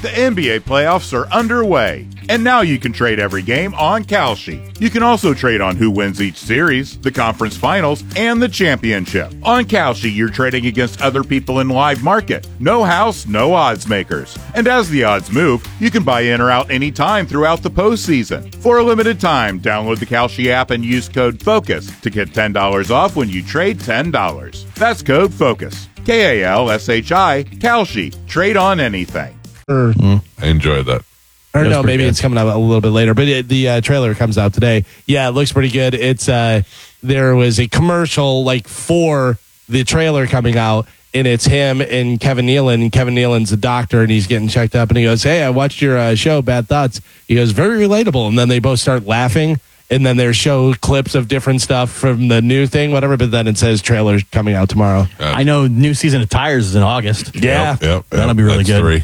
The NBA playoffs are underway, and now you can trade every game on Kalshi. You can also trade on who wins each series, the conference finals, and the championship. On Kalshi, you're trading against other people in live market. No house, no odds makers. And as the odds move, you can buy in or out anytime throughout the postseason. For a limited time, download the Kalshi app and use code FOCUS to get $10 off when you trade $10. That's code FOCUS. Kalshi, Kalshi. Trade on anything. I enjoyed that. Or no, maybe it's coming out a little bit later, but the trailer comes out today. Yeah, it looks pretty good. It's there was a commercial for the trailer coming out, and it's him and Kevin Nealon. And Kevin Nealon's a doctor, and he's getting checked up, and he goes, "Hey, I watched your show, Bad Thoughts." He goes, "Very relatable," and then they both start laughing. And then they show clips of different stuff from the new thing, whatever. But then it says trailers coming out tomorrow. I know new season of Tires is in August. Yeah, Yep. That'll be really good. 3.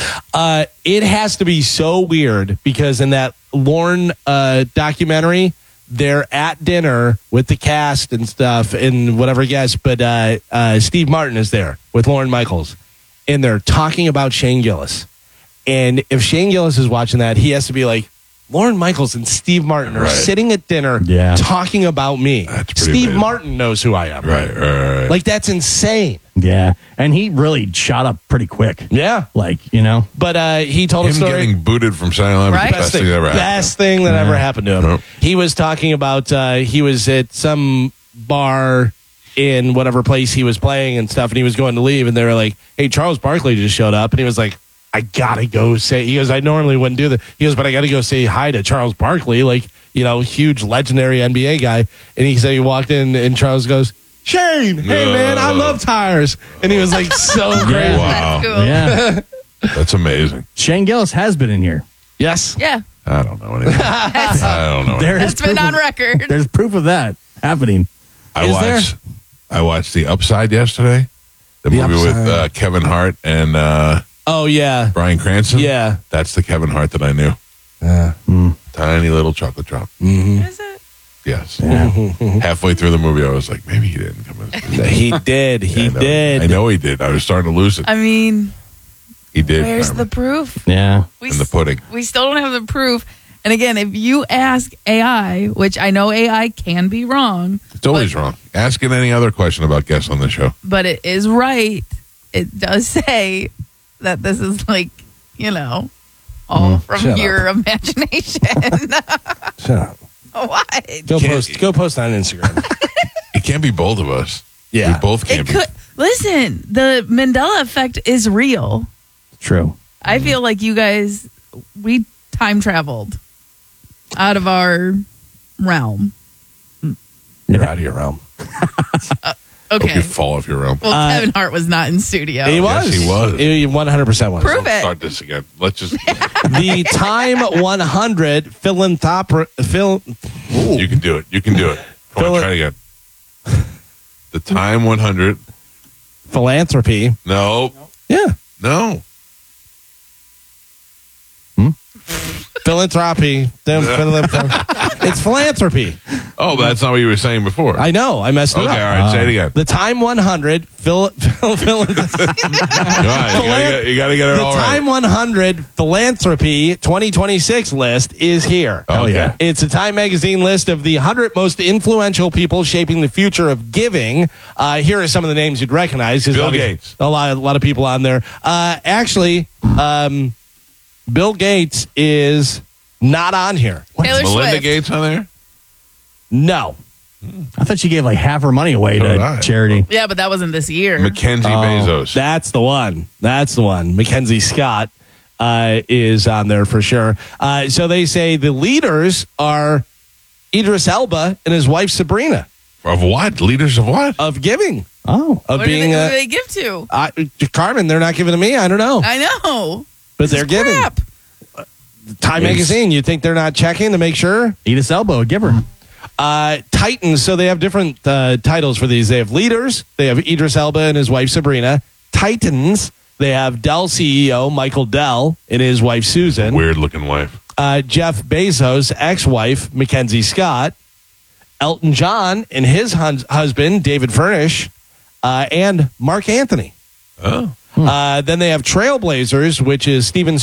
It has to be so weird because in that Lorne documentary, they're at dinner with the cast and stuff and whatever guests. But Steve Martin is there with Lorne Michaels, and they're talking about Shane Gillis. And if Shane Gillis is watching that, he has to be like, Lorne Michaels and Steve Martin are sitting at dinner talking about me. Steve Martin knows who I am. Right. Like, that's insane. Yeah. And he really shot up pretty quick. Yeah. But he told a story. Getting booted from Silent Live is the best thing that ever happened. Best thing that ever happened to him. Nope. He was talking about he was at some bar in whatever place he was playing and stuff, and he was going to leave, and they were like, "Hey, Charles Barkley just showed up," and he was like, "I gotta go say." He goes, "I normally wouldn't do that." He goes, "But I gotta go say hi to Charles Barkley, huge legendary NBA guy." And he said he walked in, and Charles goes, "Shane, hey man, I love tires," and he was like, so great. Wow. That's cool. Yeah. That's amazing. Shane Gillis has been in here. Yes. Yeah. I don't know anything. I don't know. That's been on record. There's proof of that happening. I watched The Upside yesterday. The movie with Kevin Hart and Oh yeah. Bryan Cranston. Yeah. That's the Kevin Hart that I knew. Tiny little chocolate drop. Is it? Yes. Halfway through the movie, I was like, maybe he didn't come in. He did. He did. I know he did. I was starting to lose it. I mean, He did. where's the proof? Yeah. In the pudding. We still don't have the proof. And again, if you ask AI, which I know AI can be wrong. It's always wrong. Ask it any other question about guests on the show. But it is right. It does say that this is all from Shut your imagination. Shut up. What? Go post on Instagram. It can't be both of us. Yeah. We both can't be. Listen, the Mandela effect is real. True. I feel like you guys, we time traveled out of our realm. You're out of your realm. Hope you Okay. fall off your realm. Well, Kevin Hart was not in studio. He was. Yes, he was. He 100% was. Prove it. Start this again. Let's just. The Time 100 philanthropic. You can do it. You can do it. Come on, try it again. The Time 100. Philanthropy. No. Yeah. No. Philanthropy. It's philanthropy. Oh, but that's not what you were saying before. I know. I messed it Okay, up. all right. Say it again. The Time 100 Go on, you got to get it The all Time right. 100 Philanthropy 2026 list is here. Oh, yeah. It's a Time magazine list of the 100 most influential people shaping the future of giving. Here are some of the names you'd recognize. Bill Gates. A lot of people on there. Actually, Bill Gates is not on here. Taylor Melinda Swift. Gates on there? I No. thought she gave half her money away So did to I. charity. Yeah, but that wasn't this year. Mackenzie Bezos. That's the one. Mackenzie Scott is on there for sure. So they say the leaders are Idris Elba and his wife Sabrina Of what? Leaders of what? of giving. Oh. Of Who being do they give to? Carmen, they're not giving to me. I don't know. I know. But they're giving. Crap. Time Yes. magazine, you think they're not checking to make sure? Edith Elbow, give her. Titans, so they have different titles for these. They have leaders. They have Idris Elba and his wife Sabrina. Titans, they have Dell CEO Michael Dell and his wife Susan. Weird looking wife. Jeff Bezos' ex-wife Mackenzie Scott. Elton John and his husband David Furnish. And Mark Anthony. Oh. Then they have Trailblazers, which is Steven